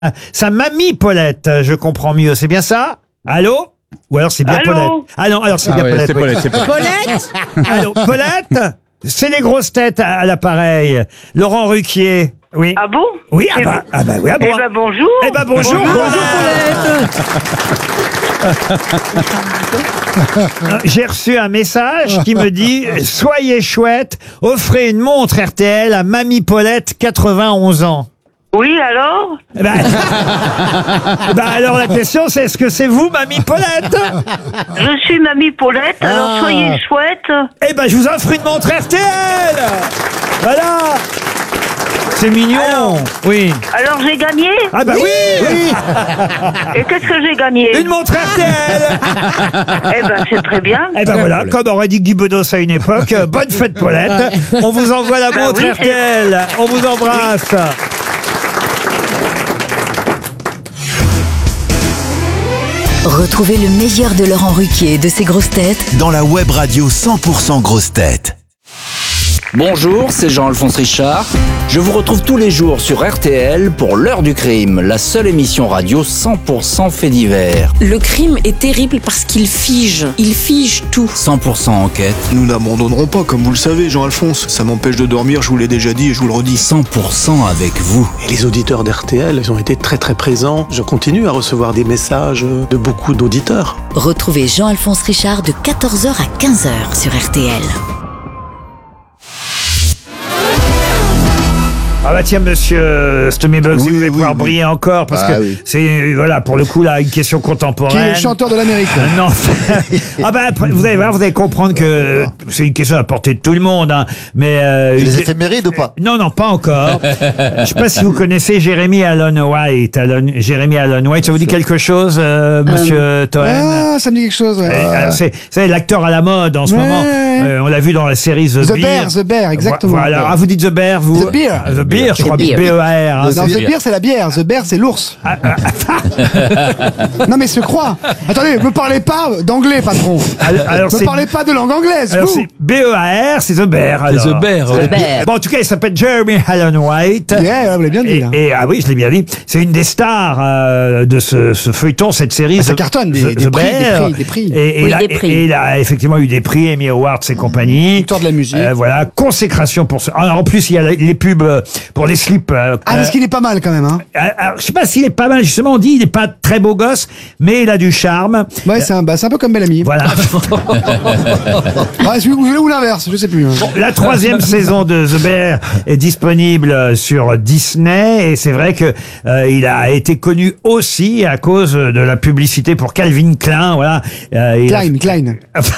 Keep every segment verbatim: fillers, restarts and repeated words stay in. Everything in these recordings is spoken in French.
Sa mamie Paulette, je comprends mieux, c'est bien ça? Allô? Ou alors c'est bien Allô Paulette? Ah non, alors c'est Ah bien ouais, Paulette. c'est oui. Paulette, c'est Paulette. Paulette Allô, Paulette? C'est les grosses têtes à, à l'appareil. Laurent Ruquier. Oui. Ah bon? Oui, ah Eh bah, ben- ah bah oui, ah bon. Eh ben bonjour. Eh ben bonjour, Euh, J'ai reçu un message qui me dit « Soyez chouette, offrez une montre R T L à Mamie Paulette, quatre-vingt-onze ans. Oui, alors » Eh ben, eh ben alors la question c'est est-ce que c'est vous, Mamie Paulette? Je suis Mamie Paulette, alors Ah. soyez chouette. Eh ben je vous offre une montre R T L. Voilà. C'est mignon. Alors Oui. Alors j'ai gagné? Ah bah oui, oui. Et qu'est-ce que j'ai gagné? Une montre R T L. Eh ben c'est très bien. Eh ben voilà, comme aurait dit Guy Bedos à une époque, euh, bonne fête Paulette. On vous envoie la Ah montre oui, R T L. On vous embrasse. Retrouvez le meilleur de Laurent Ruquier et de ses grosses têtes dans la web radio cent pour cent grosses têtes. Bonjour, c'est Jean-Alphonse Richard. Je vous retrouve tous les jours sur R T L pour l'heure du crime, la seule émission radio cent pour cent fait divers. Le crime est terrible parce qu'il fige. Il fige tout. cent pour cent enquête, Nous n'abandonnerons pas, comme vous le savez, Jean-Alphonse. Ça m'empêche de dormir, je vous l'ai déjà dit et je vous le redis. cent pour cent avec vous. Et les auditeurs d'R T L, ils ont été très très présents. Je continue à recevoir des messages de beaucoup d'auditeurs. Retrouvez Jean-Alphonse Richard de quatorze heures à quinze heures sur R T L. Ah bah tiens, monsieur Stommy-Bugs, Oui, vous allez oui, pouvoir oui. briller encore, parce Ah que oui. c'est, voilà, pour le coup, là, une question Qui contemporaine. est le chanteur de l'Amérique. Euh, Non. Ah bah, après, vous allez voir, vous allez comprendre que c'est une question à portée de tout le monde, hein. Mais, euh, Les une- éphémérides ou pas? Non, non, pas encore. Je sais pas si vous connaissez Jeremy Allen White. Allen, Jeremy Allen White, ça vous dit quelque chose, euh, monsieur Toen? Ah, ça me dit quelque chose, ouais. Euh, alors, c'est, c'est l'acteur à la mode en ce Ouais. moment. Euh, on l'a vu dans la série The, The Bear. Bear, The Bear, exactement. Voilà. Ah, vous dites The Bear, vous? The Bear. The Bear, je crois. Bear. B E A R. hein. Non, The Bear, c'est la bière. The Bear, c'est l'ours. Non, mais se croit. Attendez, me parlez pas d'anglais, patron. Alors, alors, Me c'est, parlez pas de langue anglaise, alors vous. c'est B E A R, c'est The Bear. alors. The Bear, C'est- ouais. Bear. Bon, en tout cas, il s'appelle Jeremy Allen White. Yeah, vous l'avez bien dit, Et, là. et- ah oui, je l'ai bien dit. C'est une des stars euh, de ce, ce feuilleton, cette série. Ah, ça The- cartonne, des- The- des The prix, des Bear. prix, des prix. Et, et Oui, il a- des prix. et il a effectivement eu des prix, Emmy Awards et compagnie. Victoire de la musique. Euh, voilà, consécration pour ce. Alors, en plus, il y a les les pubs euh, pour les slips. euh, Ah, parce qu'il est pas mal, quand même, hein. euh, alors, je sais pas s'il est pas mal, justement, on dit il est pas très beau gosse, mais il a du charme. Ouais, c'est un, bah, c'est un peu comme Bellamy. Voilà. Ouais, c'est- ou, ou l'inverse, je sais plus. hein. La troisième saison de The Bear est disponible sur Disney et c'est vrai que euh, il a été connu aussi à cause de la publicité pour Calvin Klein. Voilà. Euh, il a- Klein, Klein.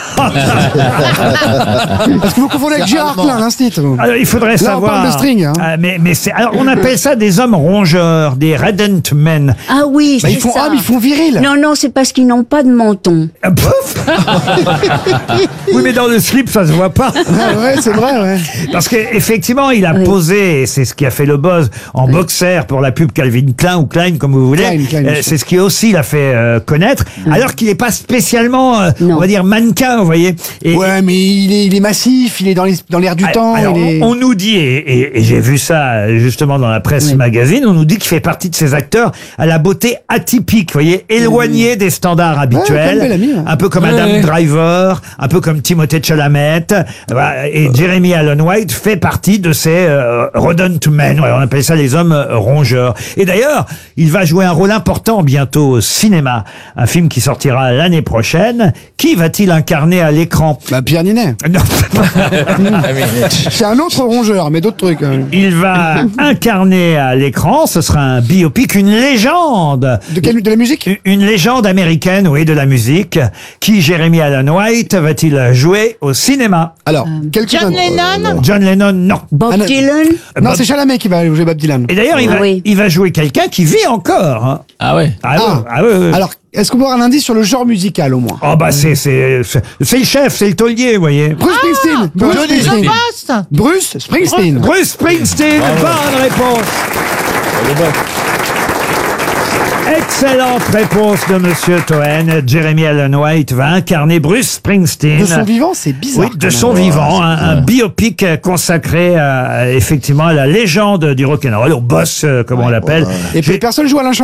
Parce que vous confondez avec Gérard Klein, l'instit. vous. Alors, il faudrait Là, on savoir. parle de string, hein. Euh, mais mais c'est alors on appelle ça des hommes rongeurs, des redent men. Ah oui, Bah, c'est ils font ça. homme, ils font viril. Non, non, c'est parce qu'ils n'ont pas de menton. Ah, pouf. Oui, mais dans le slip, ça se voit pas. Ah, ouais, c'est vrai, ouais. Parce qu'effectivement, il a Oui. posé, et c'est ce qui a fait le buzz, en boxer pour la pub Calvin Klein ou Klein, comme vous voulez. Klein, Klein, Euh, monsieur. c'est ce qui aussi l'a fait euh, connaître, alors qu'il n'est pas spécialement, euh, Non. on va dire, mannequin, vous voyez. Et, Ouais, mais il est, il est massif, il est dans les- dans l'air du et- temps. alors, il est... on, on nous dit, et, et- et j'ai vu ça justement dans la presse Oui. magazine, on nous dit qu'il fait partie de ces acteurs à la beauté atypique, vous voyez, éloigné des standards habituels, comme Bellamy, ouais. un peu comme Adam Driver, un peu comme Timothée Chalamet, voilà, et Jeremy Allen White fait partie de ces euh, rodent men, ouais, on appelle ça les hommes euh, rongeurs. Et d'ailleurs, il va jouer un rôle important bientôt au cinéma, un film qui sortira l'année prochaine. Qui va-t-il incarner à l'écran? Bah, Pierre Ninet. Non. C'est un autre rongeur, mais d'autres trucs. hein. Il va incarner à l'écran, ce sera un biopic, une légende. De, quelle, de la musique? Une légende américaine, oui, de la musique. Qui, Jeremy Allen White, va-t-il jouer au cinéma? Alors, quelques John Lennon? John Lennon, non. Bob Ah, non. Dylan? Non, Bob- c'est Chalamet qui va jouer Bob Dylan. Et d'ailleurs, il, Ah va- oui. il va jouer quelqu'un qui vit encore. hein. Ah ouais. Ah, ouais, Ah. ah ouais, ouais. Alors, est-ce qu'on peut avoir un indice sur le genre musical, au moins? Oh bah c'est c'est c'est c'est le chef, c'est le taulier, vous voyez. Bruce Springsteen. Bruce Johnny Springsteen. Post. Bruce Springsteen. Bruce Springsteen, bonne réponse. Excellente réponse de Monsieur Toen. Jeremy Allen White va incarner Bruce Springsteen. De son vivant, c'est bizarre. Oui, de quand son même. vivant, un, un biopic consacré à, effectivement à la légende du rock'n'roll, au boss, euh, comme on l'appelle. Et puis personne joue à l'inchanteur.